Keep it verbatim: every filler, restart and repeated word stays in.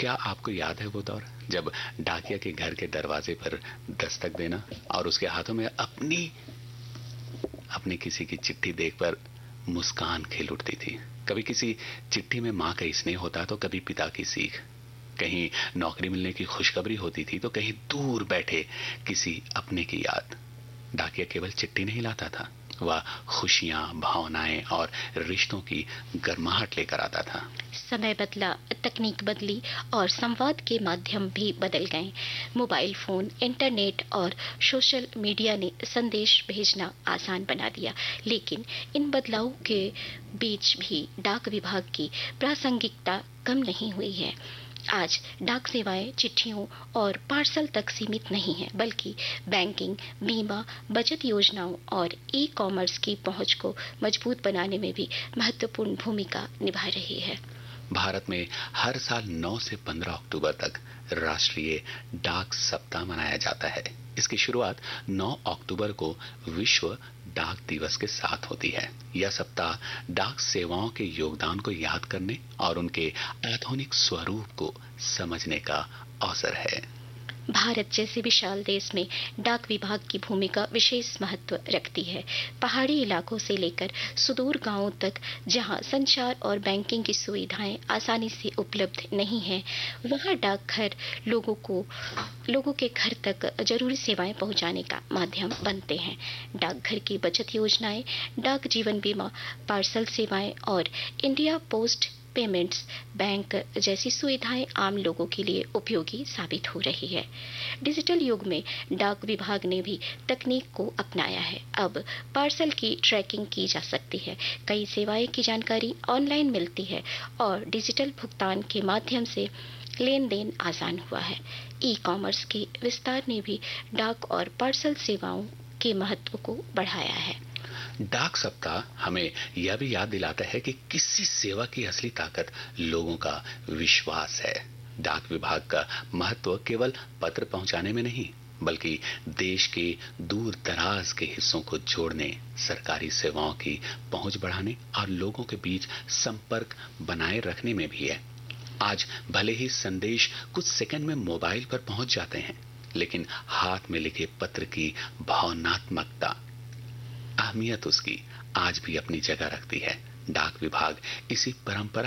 क्या आपको याद है वो दौर जब डाकिया के घर के दरवाजे पर दस्तक देना और उसके हाथों में अपनी अपनी किसी की चिट्ठी देखकर मुस्कान खिल उठती थी। कभी किसी चिट्ठी में मां का स्नेह होता तो कभी पिता की सीख, कहीं नौकरी मिलने की खुशखबरी होती थी तो कहीं दूर बैठे किसी अपने की याद। डाकिया केवल चिट्ठी नहीं लाता था, वह खुशियां, भावनाएं और रिश्तों की गर्माहट लेकर आता था। समय बदला, तकनीक बदली और संवाद के माध्यम भी बदल गए। मोबाइल फोन, इंटरनेट और सोशल मीडिया ने संदेश भेजना आसान बना दिया, लेकिन इन बदलावों के बीच भी डाक विभाग की प्रासंगिकता कम नहीं हुई है। आज डाक सेवाएं चिट्ठियों और पार्सल तक सीमित नहीं है, बल्कि बैंकिंग, बीमा, बचत योजनाओं और ई कॉमर्स की पहुंच को मजबूत बनाने में भी महत्वपूर्ण भूमिका निभा रही है। भारत में हर साल नौ से पंद्रह अक्टूबर तक राष्ट्रीय डाक सप्ताह मनाया जाता है। इसकी शुरुआत नौ अक्टूबर को विश्व डाक दिवस के साथ होती है। यह सप्ताह डाक सेवाओं के योगदान को याद करने और उनके आधुनिक स्वरूप को समझने का अवसर है। भारत जैसे विशाल देश में डाक विभाग की भूमिका विशेष महत्व रखती है। पहाड़ी इलाकों से लेकर सुदूर गांवों तक जहां संचार और बैंकिंग की सुविधाएं आसानी से उपलब्ध नहीं हैं, वहां डाकघर लोगों को लोगों के घर तक जरूरी सेवाएं पहुंचाने का माध्यम बनते हैं। डाकघर की बचत योजनाएं, डाक जीवन बीमा, पार्सल सेवाएं और इंडिया पोस्ट पेमेंट्स बैंक जैसी सुविधाएं आम लोगों के लिए उपयोगी साबित हो रही है। डिजिटल युग में डाक विभाग ने भी तकनीक को अपनाया है। अब पार्सल की ट्रैकिंग की जा सकती है, कई सेवाएं की जानकारी ऑनलाइन मिलती है और डिजिटल भुगतान के माध्यम से लेन देन आसान हुआ है। ई कॉमर्स के विस्तार ने भी डाक और पार्सल सेवाओं के महत्व को बढ़ाया है। डाक सप्ताह हमें यह भी याद दिलाता है कि किसी सेवा की असली ताकत लोगों का विश्वास है। डाक विभाग का महत्व केवल पत्र पहुंचाने में नहीं, बल्कि देश के दूर दराज के हिस्सों को जोड़ने, सरकारी सेवाओं की पहुंच बढ़ाने और लोगों के बीच संपर्क बनाए रखने में भी है। आज भले ही संदेश कुछ सेकंड में मोबाइल पर पहुंच जाते हैं, लेकिन हाथ में लिखे पत्र की भावनात्मकता, अहमियत उसकी आज भी अपनी जगह रखती है। डाक विभाग इसी परंपरा